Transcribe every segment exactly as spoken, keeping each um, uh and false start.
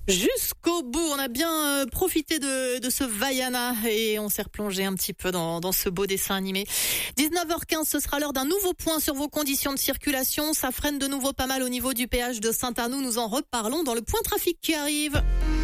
Jusqu'au bout, on a bien euh, profité de, de ce Vaiana et on s'est replongé un petit peu dans, dans ce beau dessin animé. dix-neuf heures quinze, ce sera l'heure d'un nouveau point sur vos conditions de circulation. Ça freine de nouveau pas mal au niveau du péage de Saint-Arnoux. Nous en reparlons dans le point trafic qui arrive.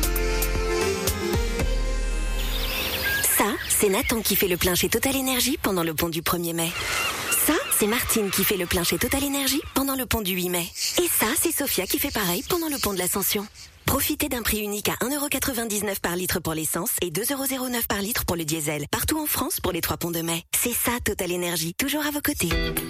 Ça, c'est Nathan qui fait le plein chez Total Énergie pendant le pont du premier mai. Ça, c'est Martine qui fait le plein chez Total Énergie pendant le pont du huit mai. Et ça, c'est Sophia qui fait pareil pendant le pont de l'Ascension. Profitez d'un prix unique à un euro quatre-vingt-dix-neuf par litre pour l'essence et deux euros zéro neuf par litre pour le diesel. Partout en France pour les trois ponts de mai. C'est ça, Total Énergie, toujours à vos côtés.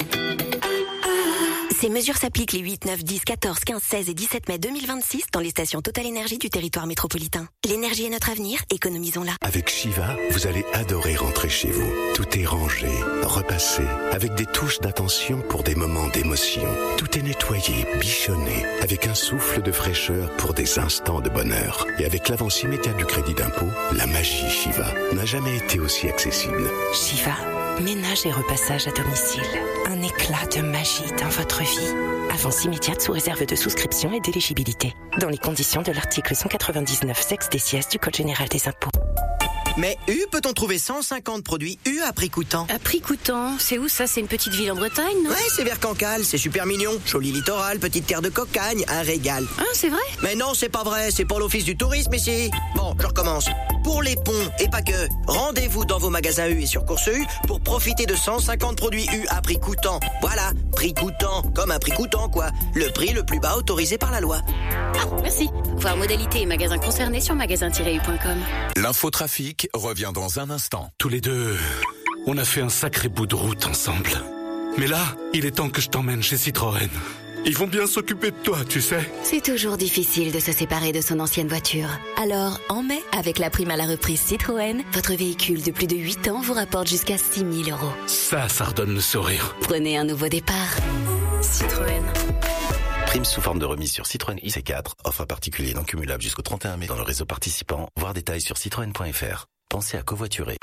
Ces mesures s'appliquent les huit, neuf, dix, quatorze, quinze, seize et dix-sept mai deux mille vingt-six dans les stations Total Énergie du territoire métropolitain. L'énergie est notre avenir, économisons-la. Avec Shiva, vous allez adorer rentrer chez vous. Tout est rangé, repassé, avec des touches d'attention pour des moments d'émotion. Tout est nettoyé, bichonné, avec un souffle de fraîcheur pour des instants de bonheur. Et avec l'avance immédiate du crédit d'impôt, la magie Shiva n'a jamais été aussi accessible. Shiva, ménage et repassage à domicile. Un éclat de magie dans votre vie. Avance immédiate sous réserve de souscription et d'éligibilité. Dans les conditions de l'article cent quatre-vingt-dix-neuf sexe des sièges du Code général des impôts. Mais U, peut-on trouver cent cinquante produits U à prix coûtant? À prix coûtant, c'est où ça? C'est une petite ville en Bretagne, non? Ouais, c'est vers Cancale, c'est super mignon. Joli littoral, petite terre de cocagne, un régal. Ah, c'est vrai? Mais non, c'est pas vrai, c'est pour l'office du tourisme ici. Bon, je recommence. Pour les ponts, et pas que, rendez-vous dans vos magasins U et sur Course U pour profiter de cent cinquante produits U à prix coûtant. Voilà, prix coûtant, comme un prix coûtant quoi. Le prix le plus bas autorisé par la loi. Ah, merci. Voir modalités et magasins concernés sur magasin tiret u point com. L'infotrafic revient dans un instant. Tous les deux, on a fait un sacré bout de route ensemble. Mais là, il est temps que je t'emmène chez Citroën. Ils vont bien s'occuper de toi, tu sais. C'est toujours difficile de se séparer de son ancienne voiture. Alors, en mai, avec la prime à la reprise Citroën, votre véhicule de plus de huit ans vous rapporte jusqu'à six mille euros. Ça, ça redonne le sourire. Prenez un nouveau départ. Citroën. Prime sous forme de remise sur Citroën I C quatre. Offre particulier non cumulable jusqu'au trente et un mai dans le réseau participant. Voir détails sur citroën point f r. Pensez à covoiturer.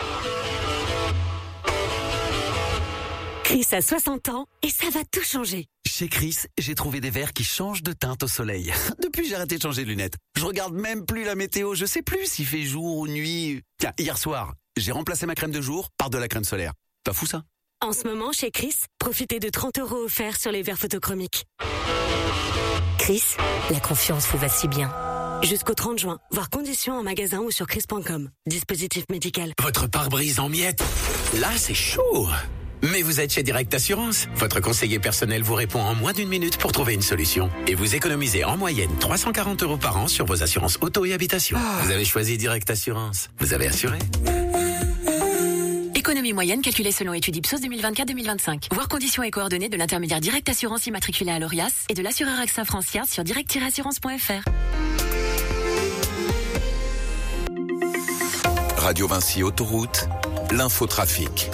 Chris a soixante ans et ça va tout changer. Chez Chris, j'ai trouvé des verres qui changent de teinte au soleil. Depuis, j'ai arrêté de changer de lunettes. Je regarde même plus la météo, je sais plus s'il fait jour ou nuit. Tiens, hier soir, j'ai remplacé ma crème de jour par de la crème solaire. Pas fou ça? En ce moment, chez Chris, profitez de trente euros offerts sur les verres photochromiques. Chris, la confiance vous va si bien. Jusqu'au trente juin, voir conditions en magasin ou sur chris point com. Dispositif médical. Votre pare-brise en miettes. Là, c'est chaud. Mais vous êtes chez Direct Assurance. Votre conseiller personnel vous répond en moins d'une minute pour trouver une solution. Et vous économisez en moyenne trois cent quarante euros par an sur vos assurances auto et habitation. Ah. Vous avez choisi Direct Assurance. Vous avez assuré. Économie moyenne calculée selon étude Ipsos deux mille vingt-quatre deux mille vingt-cinq. Voir conditions et coordonnées de l'intermédiaire Direct Assurance immatriculé à l'Orias et de l'assureur AXA Francia sur direct tiret assurance point f r. Radio Vinci Autoroute, l'infotrafic.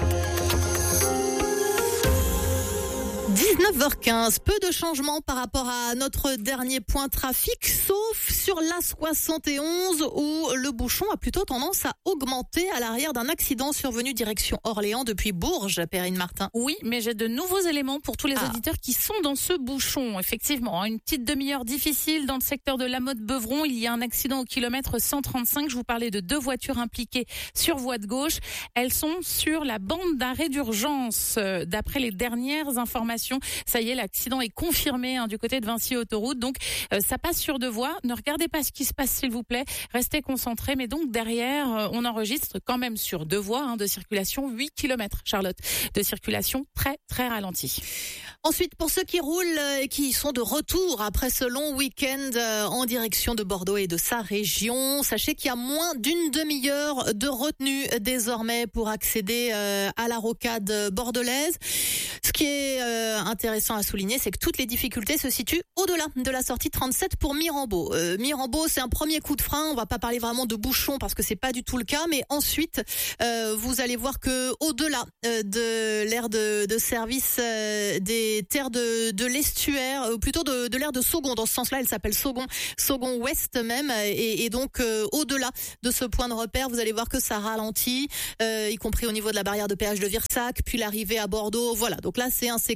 dix-neuf heures quinze, peu de changements par rapport à notre dernier point trafic, sauf sur l'A soixante et onze où le bouchon a plutôt tendance à augmenter à l'arrière d'un accident survenu direction Orléans depuis Bourges, Perrine Martin. Oui, mais j'ai de nouveaux éléments pour tous les ah. auditeurs qui sont dans ce bouchon. Effectivement, une petite demi-heure difficile dans le secteur de la Motte-Beuvron. Il y a un accident au kilomètre cent trente-cinq. Je vous parlais de deux voitures impliquées sur voie de gauche. Elles sont sur la bande d'arrêt d'urgence. D'après les dernières informations, ça y est, l'accident est confirmé hein, du côté de Vinci Autoroute. Donc, euh, ça passe sur deux voies. Ne regardez pas ce qui se passe, s'il vous plaît. Restez concentrés. Mais donc, derrière, euh, on enregistre quand même sur deux voies hein, de circulation huit kilomètres, Charlotte, de circulation très, très ralentie. Ensuite, pour ceux qui roulent et qui sont de retour après ce long week-end euh, en direction de Bordeaux et de sa région, sachez qu'il y a moins d'une demi-heure de retenue désormais pour accéder euh, à la rocade bordelaise. Ce qui est euh, intéressant à souligner, c'est que toutes les difficultés se situent au-delà de la sortie trente-sept pour Mirambeau. Euh, Mirambeau, c'est un premier coup de frein. On va pas parler vraiment de bouchon parce que c'est pas du tout le cas, mais ensuite, euh, vous allez voir que au-delà euh, de l'aire de, de service euh, des terres de, de l'estuaire, ou plutôt de, de l'aire de Saugon, dans ce sens-là, elle s'appelle Saugon, Saugon Ouest même, et, et donc euh, au-delà de ce point de repère, vous allez voir que ça ralentit, euh, y compris au niveau de la barrière de péage de Virsac, puis l'arrivée à Bordeaux. Voilà, donc là, c'est un secteur un petit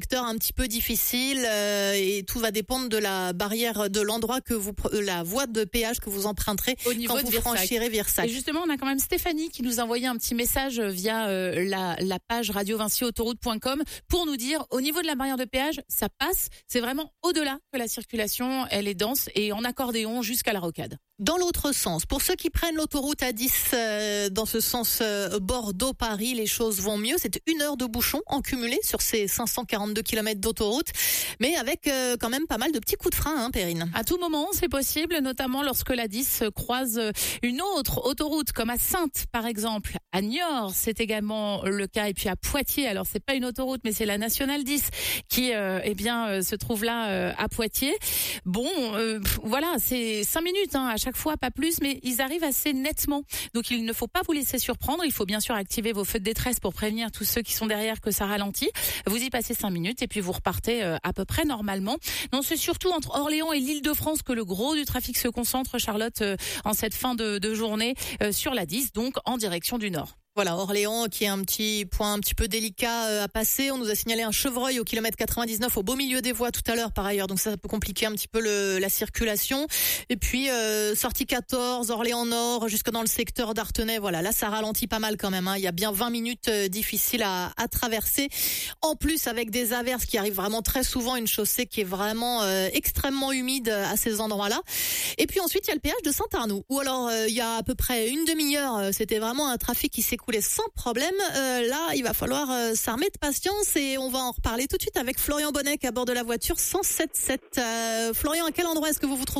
petit peu difficile euh, et tout va dépendre de la barrière, de l'endroit que vous, la voie de péage que vous emprunterez au niveau quand de vous Virsac. franchirez Virsac. Et justement, on a quand même Stéphanie qui nous a envoyé un petit message via euh, la, la page radio vinci autoroute point com pour nous dire, au niveau de la barrière de péage, ça passe. C'est vraiment au-delà que la circulation, elle est dense et en accordéon jusqu'à la rocade. Dans l'autre sens, pour ceux qui prennent l'autoroute A dix euh, dans ce sens euh, Bordeaux-Paris, les choses vont mieux. C'est une heure de bouchon en cumulé sur ces cinq cent quarante-deux kilomètres d'autoroute, mais avec euh, quand même pas mal de petits coups de frein, hein, Perrine. À tout moment, c'est possible, notamment lorsque l'A dix croise une autre autoroute, comme à Saintes, par exemple. À Niort, c'est également le cas. Et puis à Poitiers, alors c'est pas une autoroute, mais c'est la nationale dix qui, euh, eh bien, euh, se trouve là euh, à Poitiers. Bon, euh, voilà, c'est cinq minutes hein, à chaque fois, pas plus, mais ils arrivent assez nettement. Donc il ne faut pas vous laisser surprendre. Il faut bien sûr activer vos feux de détresse pour prévenir tous ceux qui sont derrière que ça ralentit. Vous y passez cinq minutes et puis vous repartez euh, à peu près normalement. Non, c'est surtout entre Orléans et l'Île-de-France que le gros du trafic se concentre, Charlotte, euh, en cette fin de, de journée euh, sur l'A dix, donc en direction du nord. Voilà, Orléans qui est un petit point un petit peu délicat à passer. On nous a signalé un chevreuil au kilomètre quatre-vingt-dix-neuf au beau milieu des voies tout à l'heure par ailleurs. Donc ça, ça peut compliquer un petit peu le, la circulation. Et puis euh, sortie quatorze, Orléans Nord jusque dans le secteur d'Artenay. Voilà, là ça ralentit pas mal quand même. Hein. Il y a bien vingt minutes euh, difficiles à, à traverser. En plus avec des averses qui arrivent vraiment très souvent, une chaussée qui est vraiment euh, extrêmement humide à ces endroits-là. Et puis ensuite il y a le péage de Saint-Arnoux où alors euh, il y a à peu près une demi-heure, euh, c'était vraiment un trafic qui s'est coulé sans problème. Euh, là, il va falloir euh, s'armer de patience et on va en reparler tout de suite avec Florian Bonnec à bord de la voiture cent sept sept. Euh, Florian, à quel endroit est-ce que vous vous trouvez ?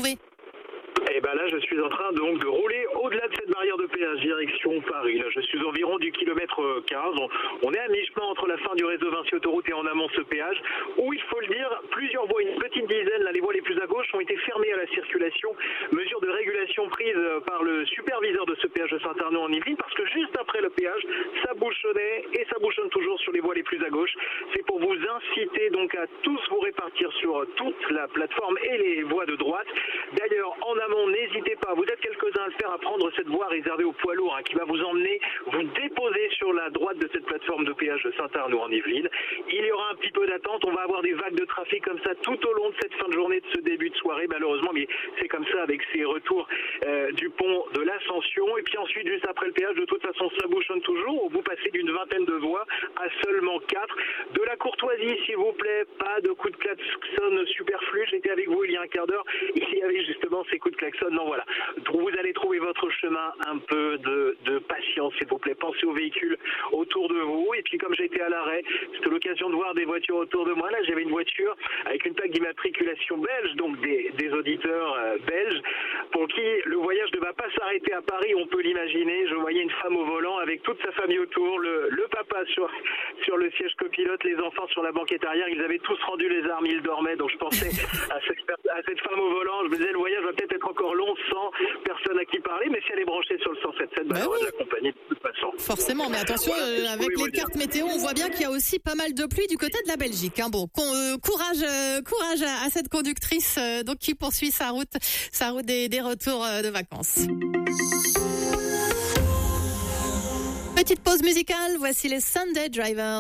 Et ben là, je suis en train donc de rouler au-delà de cette barrière de péage, direction Paris. Là, je suis environ du kilomètre quinze. On, on est à mi-chemin entre la fin du réseau Vinci Autoroute et en amont ce péage, où il faut le dire, plusieurs voies, une petite dizaine, là, les voies les plus à gauche, ont été fermées à la circulation. Mesure de régulation prise par le superviseur de ce péage de Saint-Arnoux en Yvelines, parce que juste après le péage, ça bouchonnait et ça bouchonne toujours sur les voies les plus à gauche. C'est pour vous inciter donc à tous vous répartir sur toute la plateforme et les voies de droite. D'ailleurs, en amont, n'hésitez pas, vous êtes quelques-uns à le faire, à prendre cette voie réservée aux poids lourds hein, qui va vous emmener, vous déposer sur la droite de cette plateforme de péage de Saint-Arnoux en Yvelines. Il y aura un petit peu d'attente, on va avoir des vagues de trafic comme ça tout au long de cette fin de journée, de ce début de soirée malheureusement, mais c'est comme ça avec ces retours euh, du pont de l'Ascension. Et puis ensuite, juste après le péage, de toute façon, ça bouchonne toujours. Vous passez d'une vingtaine de voies à seulement quatre. De la courtoisie, s'il vous plaît, pas de coups de klaxon superflu. J'étais avec vous il y a un quart d'heure, il y avait justement ces coups de klaxon. Non, voilà. Vous allez trouver votre chemin, un peu de, de patience, s'il vous plaît. Pensez aux véhicules autour de vous. Et puis, comme j'étais à l'arrêt, c'était l'occasion de voir des voitures autour de moi. Là, j'avais une voiture avec une plaque d'immatriculation belge, donc des, des auditeurs euh, belges, pour qui le voyage ne va pas s'arrêter à Paris, on peut l'imaginer. Je voyais une femme au volant avec toute sa famille autour, le, le papa sur, sur le siège copilote, les enfants sur la banquette arrière. Ils avaient tous rendu les armes, ils dormaient. Donc, je pensais à cette, à cette femme au volant. Je me disais, le voyage va peut-être être encore long sans personne à qui parler, mais si elle est branchée sur le cent sept sept, bah, bah on va oui. l'accompagner de toute façon. Forcément, mais attention, voilà, euh, avec les voyage. cartes météo, on voit bien qu'il y a aussi pas mal de pluie du côté de la Belgique. Hein. Bon, con, euh, courage, euh, courage à, à cette conductrice euh, donc qui poursuit sa route, sa route des, des retours euh, de vacances. Petite pause musicale, voici les Sunday Drivers.